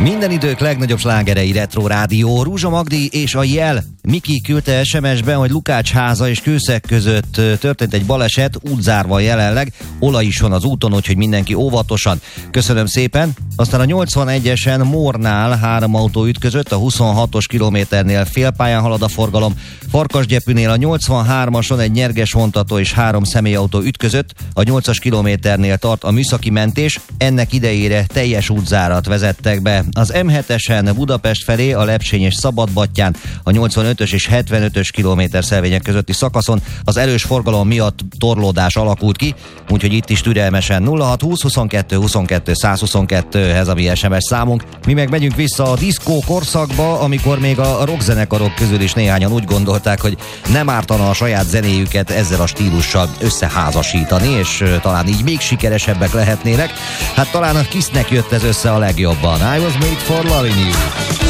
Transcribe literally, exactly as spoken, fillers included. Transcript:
Minden idők legnagyobb slágerei Retro Rádió. Rúzsa Magdi és a Jel. Miki küldte es em es-ben, hogy Lukácsháza és Kőszeg között történt egy baleset, útzárva jelenleg. Olaj is van az úton, úgyhogy mindenki óvatosan. Köszönöm szépen. Aztán a nyolcvanegyesen Mornál három autó ütközött, a huszonhatos kilométernél félpályán halad a forgalom. Farkasgyepűnél a nyolcvanhármason egy nyerges vontató és három személyautó ütközött, a nyolcas kilométernél tart a műszaki mentés, ennek idejére teljes útzárat vezettek be. Az em hetesen Budapest felé a Lepsény és Szabadbattyán a nyolcvanötös és hetvenötös kilométer szelvények közötti szakaszon az erős forgalom miatt torlódás alakult ki, úgyhogy itt is türelmesen. Nulla hat húsz huszonkettő huszonkettő százhuszonkettőhez a mi es em es számunk. Mi meg megyünk vissza a diszkó korszakba, amikor még a rockzenekarok közül is néhányan úgy gondolták, hogy nem ártana a saját zenéjüket ezzel a stílussal összeházasítani, és talán így még sikeresebbek lehetnének. Hát talán a Kissnek jött ez össze a legjobban. I was made for loving you.